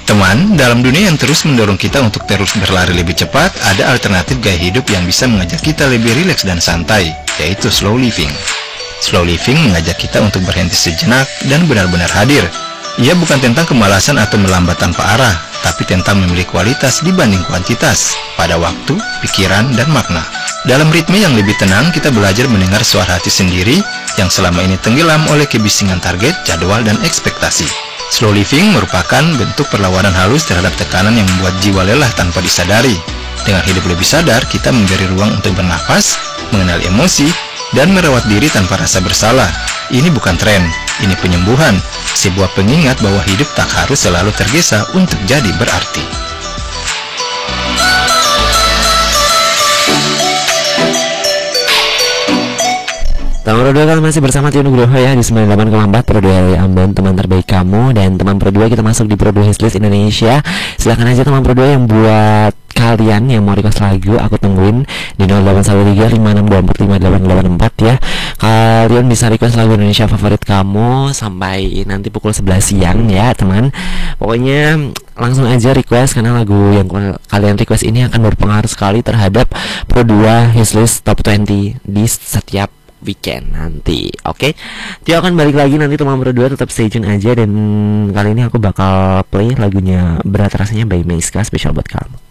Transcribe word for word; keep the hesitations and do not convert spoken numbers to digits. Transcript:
Teman, dalam dunia yang terus mendorong kita untuk terus berlari lebih cepat, ada alternatif gaya hidup yang bisa mengajak kita lebih rileks dan santai, yaitu slow living. Slow living mengajak kita untuk berhenti sejenak dan benar-benar hadir. Ia bukan tentang kemalasan atau melambat tanpa arah, tapi tentang memiliki kualitas dibanding kuantitas pada waktu, pikiran, dan makna. Dalam ritme yang lebih tenang, kita belajar mendengar suara hati sendiri yang selama ini tenggelam oleh kebisingan target, jadwal, dan ekspektasi. Slow living merupakan bentuk perlawanan halus terhadap tekanan yang membuat jiwa lelah tanpa disadari. Dengan hidup lebih sadar, kita memberi ruang untuk bernafas, mengenali emosi, dan merawat diri tanpa rasa bersalah. Ini bukan tren, ini penyembuhan, sebuah pengingat bahwa hidup tak harus selalu tergesa untuk jadi berarti. Teman Pro dua, kalian masih bersama Tio Nugroho ya di sembilan puluh delapan koma empat Pro dua Ambon, teman terbaik kamu. Dan teman Pro dua, kita masuk di Pro dua Histlist Indonesia. Silahkan aja teman Pro dua yang buat kalian yang mau request lagu, aku tungguin di nol delapan satu tiga lima enam dua empat lima delapan delapan empat ya. Kalian bisa request lagu Indonesia favorit kamu sampai nanti pukul sebelas siang ya teman. Pokoknya langsung aja request, karena lagu yang kalian request ini akan berpengaruh sekali terhadap Pro dua Histlist Top dua puluh di setiap weekend nanti. Oke, okay? Dia akan balik lagi nanti teman Pro dua, tetap stay tune aja. Dan kali ini aku bakal play lagunya Berat Rasanya by Meiska, spesial buat kamu.